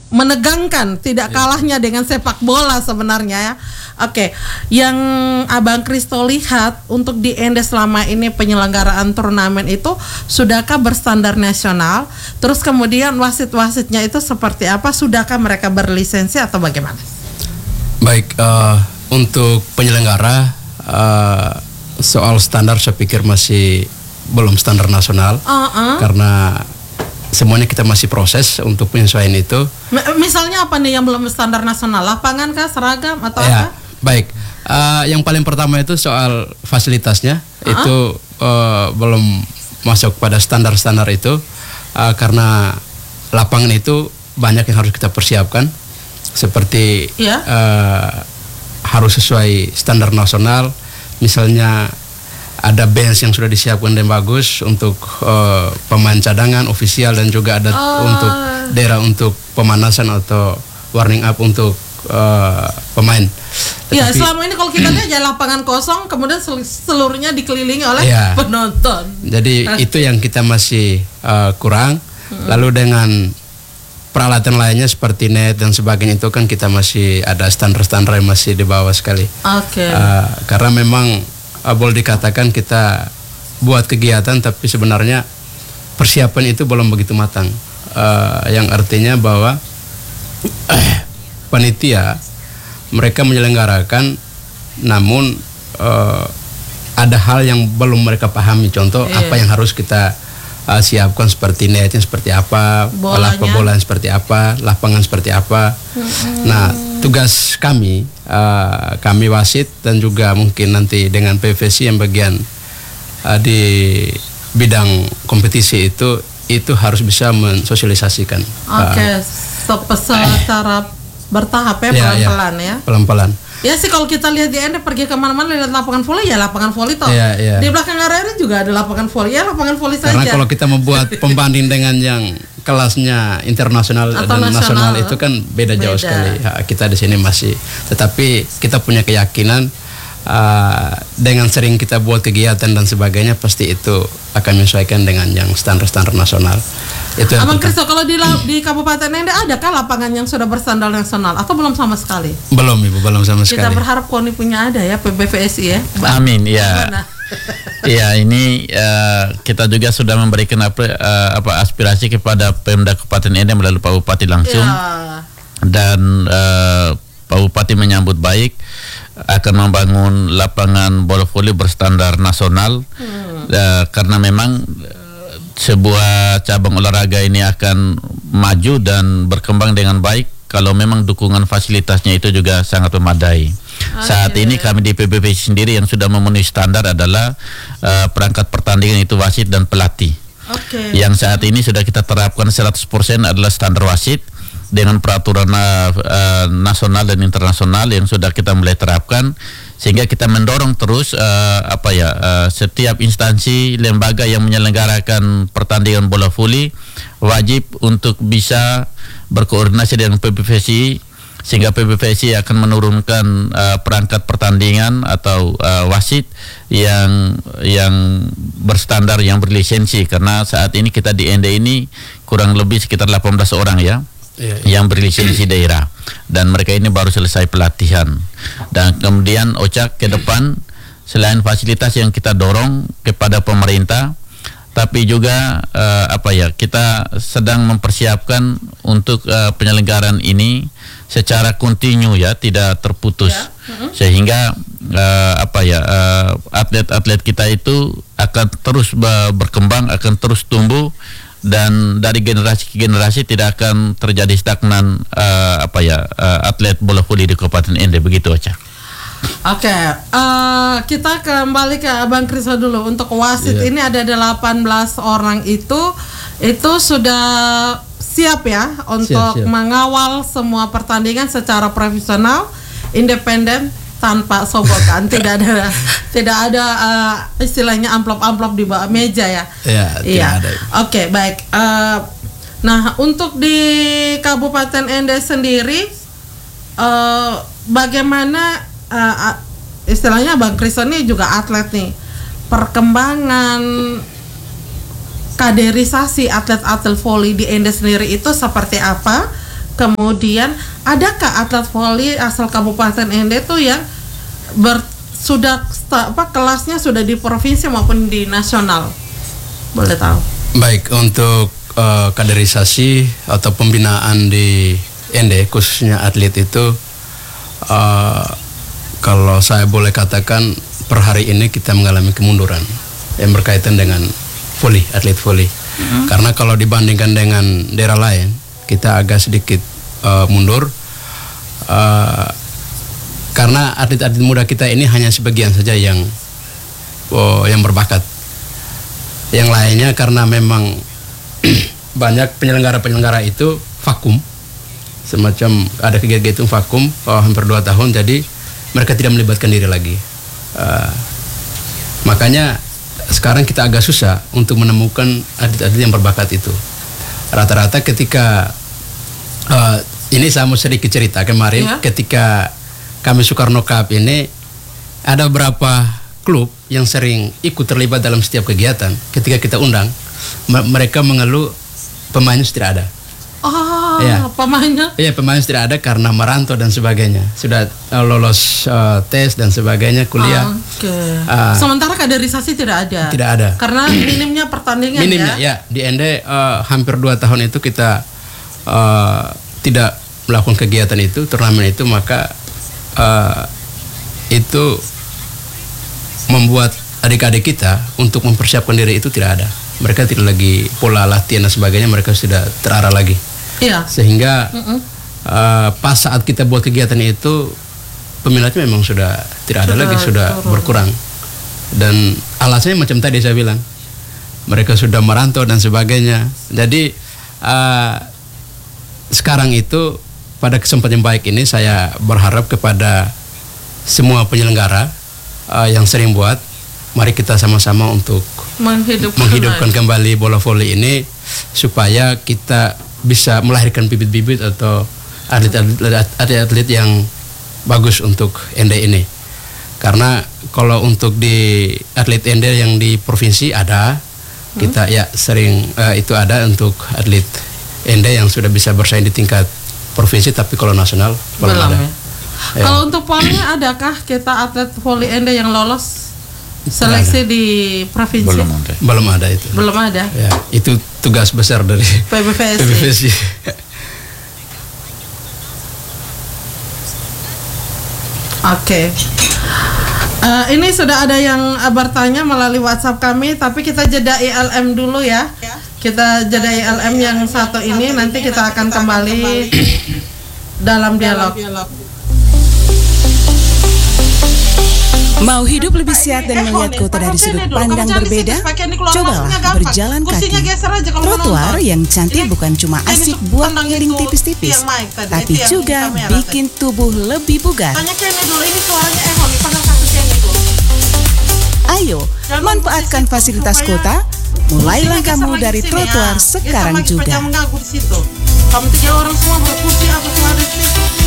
menegangkan, tidak kalahnya dengan sepak bola sebenarnya ya. Oke, yang Abang Kristo lihat untuk di Ende selama ini penyelenggaraan turnamen itu sudahkah berstandar nasional? Terus kemudian wasit-wasitnya itu seperti apa? Sudahkah mereka berlisensi atau bagaimana? Baik, untuk penyelenggara soal standar saya pikir masih belum standar nasional karena semuanya kita masih proses untuk penyesuaian itu. Misalnya apa nih yang belum standar nasional? Lapangan kah, seragam atau apa? Baik, yang paling pertama itu soal fasilitasnya itu belum masuk pada standar-standar itu karena lapangan itu banyak yang harus kita persiapkan seperti harus sesuai standar nasional, misalnya ada bench yang sudah disiapkan dan bagus untuk pemain cadangan, ofisial, dan juga ada untuk daerah untuk pemanasan atau warming up untuk pemain. Ya, selama ini kalau kita lihat ya lapangan kosong, kemudian seluruhnya dikelilingi oleh penonton. Jadi itu yang kita masih kurang. Lalu dengan peralatan lainnya seperti net dan sebagainya itu kan kita masih ada standar-standar yang masih di bawah sekali. Karena memang boleh dikatakan kita buat kegiatan tapi sebenarnya persiapan itu belum begitu matang, yang artinya bahwa panitia mereka menyelenggarakan namun ada hal yang belum mereka pahami, contoh apa yang harus kita siapkan seperti netnya seperti apa, bola seperti apa, lapangan seperti apa. Nah, tugas kami wasit dan juga mungkin nanti dengan PVC yang bagian di bidang kompetisi itu harus bisa mensosialisasikan. Secara bertahap ya, pelan-pelan ya. Pelan-pelan. Ya sih, kalau kita lihat di Ende pergi kemana-mana lihat lapangan voli ya lapangan voli toh. Di belakang area juga ada lapangan voli ya, lapangan voli saja. Karena kalau kita membuat pembanding dengan yang kelasnya internasional dan nasional itu kan beda jauh sekali. Kita di sini masih, tetapi kita punya keyakinan dengan sering kita buat kegiatan dan sebagainya pasti itu akan menyesuaikan dengan yang standar-standar nasional. Itu Abang Kristo, kalau di Kabupaten Ende adakah lapangan yang sudah berstandar nasional atau belum sama sekali? Belum Ibu, belum sama sekali. Kita berharap KONI punya ada ya, PBVSI ya. Amin ya. Ya, ini kita juga sudah memberikan aspirasi kepada Pemda Kabupaten Ende melalui Pak Bupati langsung, dan Pak Bupati menyambut baik akan membangun lapangan bola voli berstandar nasional, karena memang sebuah cabang olahraga ini akan maju dan berkembang dengan baik kalau memang dukungan fasilitasnya itu juga sangat memadai. Saat ini kami di PBVSI sendiri yang sudah memenuhi standar adalah perangkat pertandingan itu wasit dan pelatih. Yang saat ini sudah kita terapkan 100% adalah standar wasit dengan peraturan nasional dan internasional yang sudah kita mulai terapkan, sehingga kita mendorong terus setiap instansi lembaga yang menyelenggarakan pertandingan bola voli wajib untuk bisa berkoordinasi dengan PBVSI, sehingga PBVSI akan menurunkan perangkat pertandingan atau wasit yang berstandar, yang berlisensi, karena saat ini kita di Ende ini kurang lebih sekitar 18 orang ya. Yang berlisensi daerah, dan mereka ini baru selesai pelatihan. Dan kemudian Ocak ke depan selain fasilitas yang kita dorong kepada pemerintah, tapi juga kita sedang mempersiapkan untuk penyelenggaraan ini secara kontinu ya, tidak terputus, sehingga atlet-atlet kita itu akan terus berkembang, akan terus tumbuh, dan dari generasi ke generasi tidak akan terjadi stagnan atlet bola voli di Kabupaten Ende, begitu Ocha. Kita kembali ke Abang Kristo dulu. Untuk wasit ini ada 18 orang itu sudah siap ya untuk mengawal semua pertandingan secara profesional, independen, tanpa sogokan. tidak ada istilahnya amplop di bawah meja ya. Tidak ada. Baik. Nah, untuk di Kabupaten Ende sendiri bagaimana istilahnya Bang Kristo ini juga atlet nih, perkembangan kaderisasi atlet-atlet voli di Ende sendiri itu seperti apa? Kemudian adakah atlet voli asal Kabupaten Ende tuh yang kelasnya sudah di provinsi maupun di nasional? Boleh tahu? Baik, untuk kaderisasi atau pembinaan di Ende khususnya atlet itu, kalau saya boleh katakan per hari ini kita mengalami kemunduran yang berkaitan dengan voli, atlet voli. Karena kalau dibandingkan dengan daerah lain, kita agak sedikit mundur, karena atlet-atlet muda kita ini hanya sebagian saja yang berbakat. Yang lainnya karena memang banyak penyelenggara itu vakum, semacam ada kegiatan vakum hampir 2 tahun, jadi mereka tidak melibatkan diri lagi. Makanya sekarang kita agak susah untuk menemukan atlet-atlet yang berbakat itu. Rata-rata ketika ini saya mau sedikit cerita kemarin, ketika kami Soekarno Cup ini ada beberapa klub yang sering ikut terlibat dalam setiap kegiatan. Ketika kita undang, mereka mengeluh pemainnya tidak ada. Pemainnya? Iya, pemainnya tidak ada karena merantau dan sebagainya. Sudah lolos tes dan sebagainya, kuliah. Sementara kaderisasi tidak ada. Tidak ada. Karena minimnya pertandingan. Ya. Di Ende hampir 2 tahun itu kita tidak melakukan kegiatan itu, turnamen itu, maka itu membuat adik-adik kita untuk mempersiapkan diri itu tidak ada. Mereka tidak lagi pola latihan dan sebagainya, mereka sudah terarah lagi. Sehingga pas saat kita buat kegiatan itu, peminatnya memang sudah tidak ada lagi, sudah berkurang. Dan alasannya macam tadi saya bilang, mereka sudah merantau dan sebagainya. Jadi sekarang itu pada kesempatan yang baik ini saya berharap kepada semua penyelenggara yang sering buat, mari kita sama-sama untuk menghidupkan kembali bola voli ini supaya kita bisa melahirkan bibit-bibit atau atlet-atlet yang bagus untuk Ende ini. Karena kalau untuk di atlet Ende yang di provinsi ada, kita sering itu ada untuk atlet Ende yang sudah bisa bersaing di tingkat provinsi, tapi kalau nasional belum ada. Kalau untuk voli, adakah kita atlet voli Ende yang lolos seleksi di provinsi? Belum ada itu. Belum ada. Ya, itu tugas besar dari PBVSI. Oke. Ini sudah ada yang bertanya melalui WhatsApp kami, tapi kita jeda ILM dulu ya. Kita jeda ILM yang satu ini, nanti kita akan kembali dalam dialog. Mau hidup lebih sehat dan melihat kota dari sudut pandang berbeda? Cobalah berjalan kaki. Trotoar yang cantik bukan cuma asik buat healing tipis-tipis, tapi juga bikin tubuh lebih bugar. Ayo, manfaatkan fasilitas kota. Mulai langkahmu dari trotoar sekarang juga. Kamu 3 orang semua berkursi apa semua di situ.